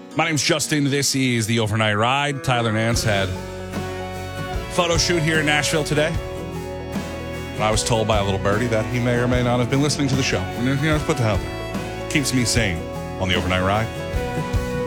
My name's Justin. This is the Overnight Ride. Tyler Nance had photo shoot here in Nashville today. I was told by a little birdie that he may or may not have been listening to the show. And, let's put that out there. Keeps me sane on the Overnight Ride.